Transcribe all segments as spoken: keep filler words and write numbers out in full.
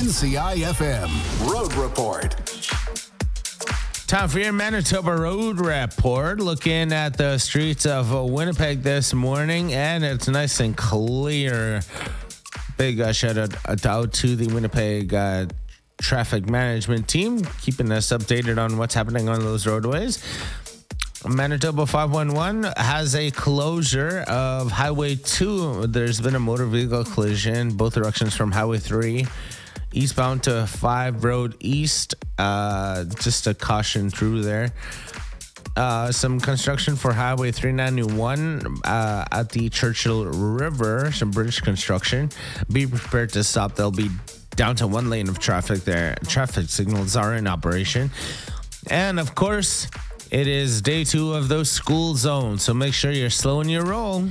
N C I F M Road Report. Time for your Manitoba Road Report. Looking at the streets of Winnipeg this morning, and it's nice and clear. Big uh, shout out, out to the Winnipeg uh, traffic management team, keeping us updated on what's happening on those roadways. Manitoba five one one has a closure of Highway two. There's been a motor vehicle collision, both directions from Highway three, eastbound to five Road East. Uh, just a caution through there. Uh, some construction for Highway three ninety-one uh, at the Churchill River, some bridge construction. Be prepared to stop. There'll be down to one lane of traffic there. Traffic signals are in operation. And of course, it is day two of those school zones, so make sure you're slowing your roll.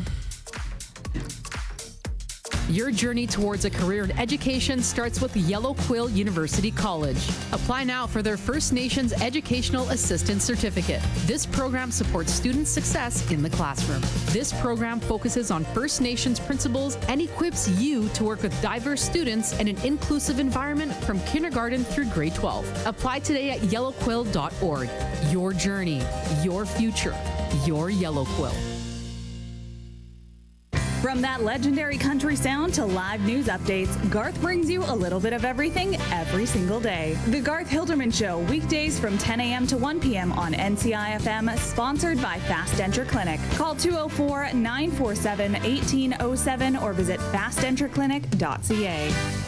Your journey towards a career in education starts with Yellow Quill University College. Apply now for their First Nations Educational Assistant Certificate. This program supports student success in the classroom. This program focuses on First Nations principles and equips you to work with diverse students in an inclusive environment from kindergarten through grade twelve. Apply today at yellow quill dot org. Your journey, your future, your Yellow Quill. From that legendary country sound to live news updates, Garth brings you a little bit of everything every single day. The Garth Hilderman Show, weekdays from ten a.m. to one p.m. on N C I F M, sponsored by Fast Denture Clinic. Call two oh four, nine four seven, one eight oh seven or visit fast denture clinic dot c a.